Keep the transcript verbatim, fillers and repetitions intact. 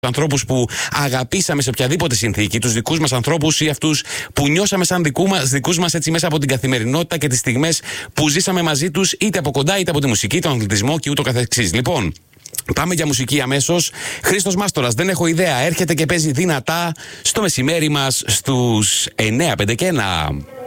ανθρώπους που αγαπήσαμε σε οποιαδήποτε συνθήκη, τους δικούς μας ανθρώπους ή αυτούς που νιώσαμε σαν δικού μας, δικούς μας έτσι μέσα από την καθημερινότητα και τις στιγμές που ζήσαμε μαζί τους, είτε από κοντά είτε από τη μουσική, τον αθλητισμό και ούτω καθεξής. Λοιπόν, πάμε για μουσική αμέσως. Χρήστος Μάστορας, δεν έχω ιδέα, έρχεται και παίζει δυνατά στο μεσημέρι μας στους εννιά πέντε και ένα.